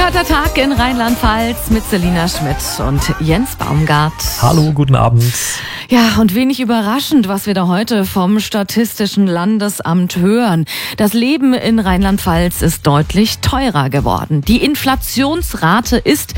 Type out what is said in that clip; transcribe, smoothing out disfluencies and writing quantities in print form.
Harter Tag in Rheinland-Pfalz mit Selina Schmidt und Jens Baumgart. Hallo, guten Abend. Ja, und wenig überraschend, was wir da heute vom Statistischen Landesamt hören. Das Leben in Rheinland-Pfalz ist deutlich teurer geworden. Die Inflationsrate ist